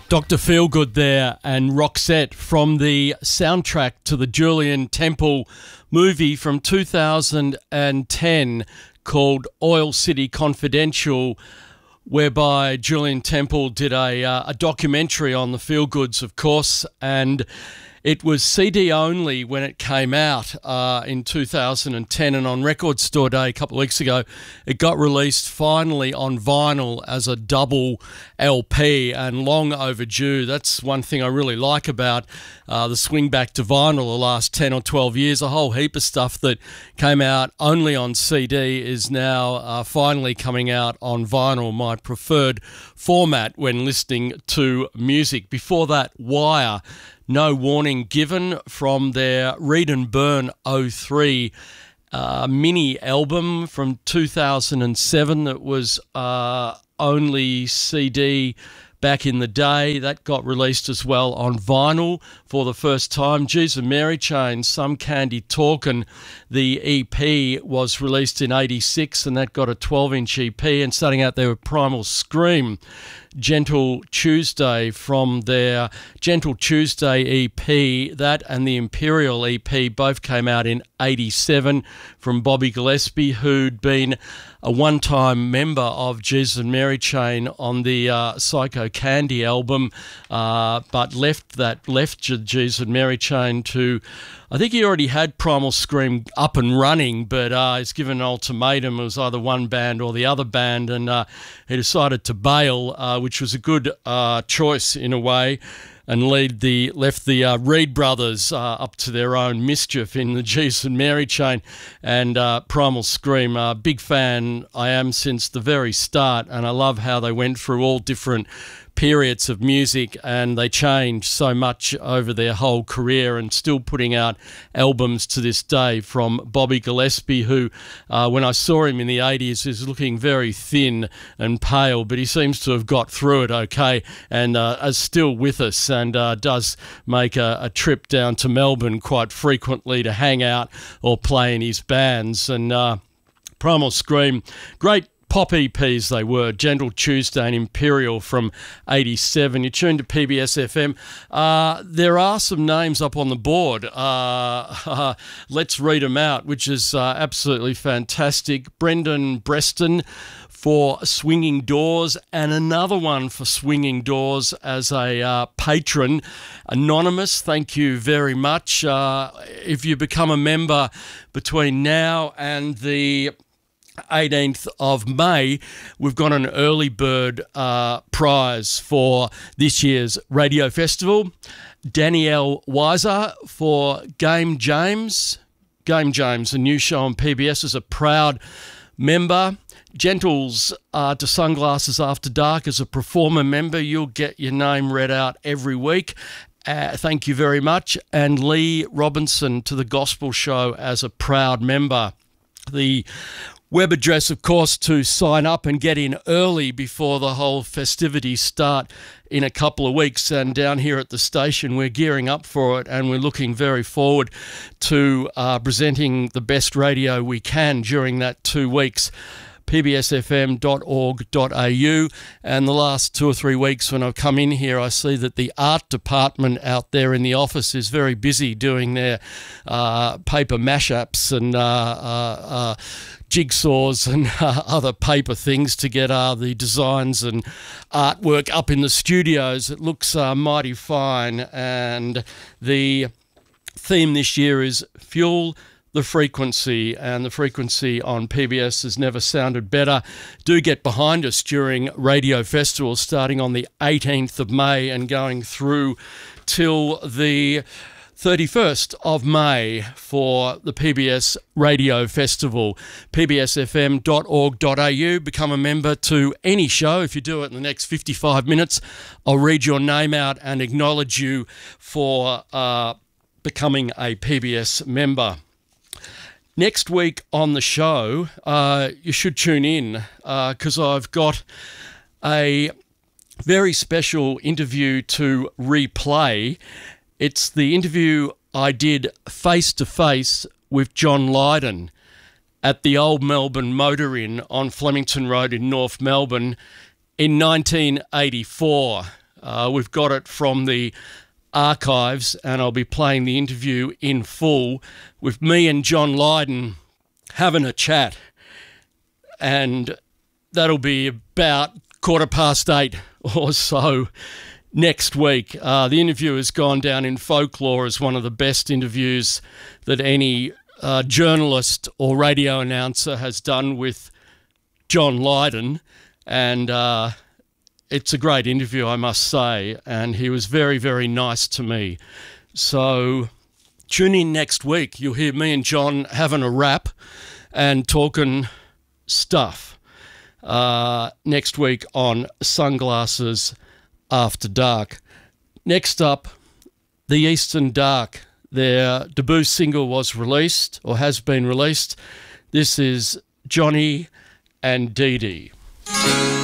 Dr. Feelgood there and Roxette from the soundtrack to the Julian Temple movie from 2010 called Oil City Confidential, whereby Julian Temple did a documentary on the Feelgoods, of course, and it was CD only when it came out in 2010, and on Record Store Day a couple of weeks ago, it got released finally on vinyl as a double LP, and long overdue. That's one thing I really like about the swing back to vinyl the last 10 or 12 years. A whole heap of stuff that came out only on CD is now finally coming out on vinyl, my preferred format when listening to music. Before that, Wire, No Warning Given, from their Read and Burn 03 mini album from 2007 that was only CD back in the day. That got released as well on vinyl for the first time. Jeeves and Mary Chain, Some Candy Talkin', the EP was released in 86, and that got a 12-inch EP. And starting out there with Primal Scream, Gentle Tuesday from their Gentle Tuesday EP. That and the Imperial EP both came out in 87 from Bobby Gillespie, who'd been a one-time member of Jeeves and Mary Chain on the Psycho Candy album, but left Jeeves and Mary Chain to, I think he already had Primal Scream up and running, but he's given an ultimatum. It was either one band or the other band, and he decided to bail, which was a good choice in a way, and left the Reed brothers up to their own mischief in the Jeeves and Mary Chain. And Primal Scream, big fan I am since the very start, and I love how they went through all different periods of music, and they changed so much over their whole career, and still putting out albums to this day. From Bobby Gillespie, who when I saw him in the 80s is looking very thin and pale, but he seems to have got through it okay, and is still with us, and does make a trip down to Melbourne quite frequently to hang out or play in his bands. And Primal Scream, great pop EPs they were, Gentle Tuesday and Imperial from 87. You're tuned to PBS FM. There are some names up on the board. Let's read them out, which is absolutely fantastic. Brendan Breston for Swinging Doors, and another one for Swinging Doors as a patron. Anonymous, thank you very much. If you become a member between now and the 18th of May, we've got an early bird prize for this year's radio festival. Danielle Weiser for Game James, a new show on PBS, is a proud member. Gentles to Sunglasses After Dark as a performer member. You'll get your name read out every week. Thank you very much. And Lee Robinson to The Gospel Show as a proud member. The web address, of course, to sign up and get in early before the whole festivities start in a couple of weeks. And down here at the station, we're gearing up for it, and we're looking very forward to presenting the best radio we can during that 2 weeks. pbsfm.org.au, and the last 2 or 3 weeks when I've come in here, I see that the art department out there in the office is very busy doing their paper mashups and jigsaws and other paper things to get the designs and artwork up in the studios. It looks mighty fine, and the theme this year is Fuel the Frequency, and the frequency on PBS has never sounded better. Do get behind us during Radio Festival starting on the 18th of May and going through till the 31st of May for the PBS Radio Festival. pbsfm.org.au. Become a member to any show. If you do it in the next 55 minutes, I'll read your name out and acknowledge you for becoming a PBS member. Next week on the show, you should tune in because I've got a very special interview to replay. It's the interview I did face-to-face with John Lydon at the Old Melbourne Motor Inn on Flemington Road in North Melbourne in 1984. We've got it from the archives, and I'll be playing the interview in full with me and John Lydon having a chat. And that'll be about 8:15 or so next week. The interview has gone down in folklore as one of the best interviews that any journalist or radio announcer has done with John Lydon, and it's a great interview, I must say, and he was very, very nice to me. So tune in next week. You'll hear me and John having a rap and talking stuff next week on Sunglasses After Dark. Next up, The Eastern Dark. Their debut single was released, or has been released. This is Johnny and Dee Dee.